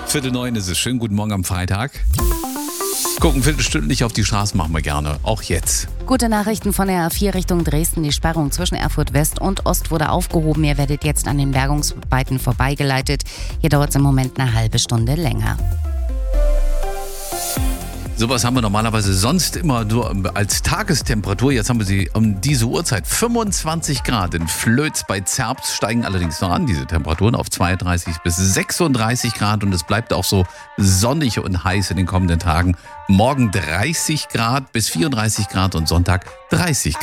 8:45 ist es. Schönen guten Morgen am Freitag. Gucken viertelstündlich auf die Straßen machen wir gerne, auch jetzt. Gute Nachrichten von der A4 Richtung Dresden. Die Sperrung zwischen Erfurt West und Ost wurde aufgehoben. Ihr werdet jetzt an den Bergungsarbeiten vorbeigeleitet. Hier dauert es im Moment eine halbe Stunde länger. Sowas haben wir normalerweise sonst immer nur als Tagestemperatur. Jetzt haben wir sie um diese Uhrzeit. 25 Grad in Flöz bei Zerbst steigen allerdings noch an, diese Temperaturen auf 32 bis 36 Grad. Und es bleibt auch so sonnig und heiß in den kommenden Tagen. Morgen 30 Grad bis 34 Grad und Sonntag 30 Grad.